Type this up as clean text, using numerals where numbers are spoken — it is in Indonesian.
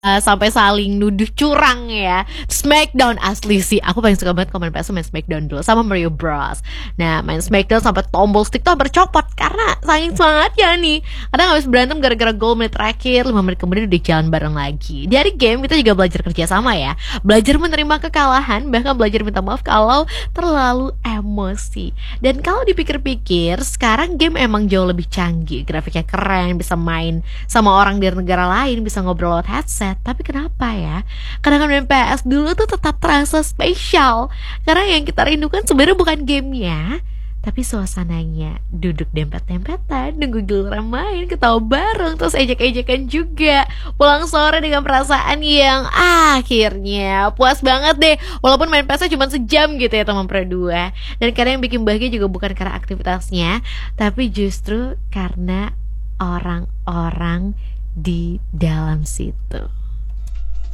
sampai saling nuduh curang ya. Smackdown asli sih, aku paling suka banget kalau main PS main Smackdown dulu sama Mario Bros. Nah main Smackdown sampai tombol stick tuh hampir copot karena saking semangatnya nih. Kadang habis berantem gara-gara gol menit terakhir, 5 menit kemudian udah jalan bareng lagi. Dari game kita juga belajar kerja sama ya, belajar menerima kekalahan, bahkan belajar minta maaf kalau terlalu emosi. Dan kalau dipikir-pikir, sekarang game emang jauh lebih canggih, grafiknya keren, bisa main sama orang dari negara lain, bisa ngobrol lewat headset. Tapi kenapa ya? Kadang main PS dulu tuh tetap terasa spesial. Karena yang kita rindukan sebenarnya bukan gamenya, tapi suasananya. Duduk dempet-dempetan, nunggu giliran main, ketawa bareng, terus ejek-ejekan juga. Pulang sore dengan perasaan yang akhirnya puas banget deh. Walaupun main PS cuma sejam gitu ya teman berdua. Dan kadang yang bikin bahagia juga bukan karena aktivitasnya, tapi justru karena orang-orang di dalam situ.